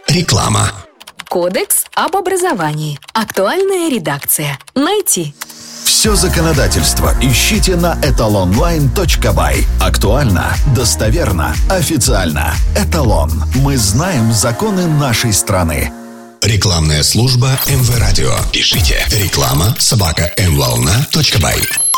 Реклама. Кодекс об образовании. Актуальная редакция. Найти. Все законодательство ищите на etalonline.by. Актуально, достоверно, официально. Эталон. Мы знаем законы нашей страны. Рекламная служба МВ Радио. Пишите реклама@mvolna.by.